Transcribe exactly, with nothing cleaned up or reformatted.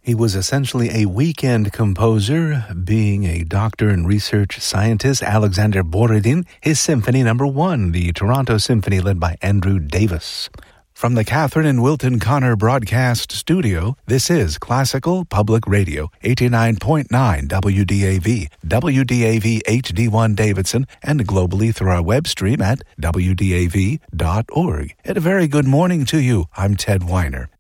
He was essentially a weekend composer, being a doctor and research scientist. Alexander Borodin, his Symphony Number One, the Toronto Symphony led by Andrew Davis. From the Catherine and Wilton Connor Broadcast Studio, this is Classical Public Radio, eighty-nine point nine W D A V, W D A V H D one Davidson, and globally through our web stream at W D A V dot org. And a very good morning to you. I'm Ted Weiner.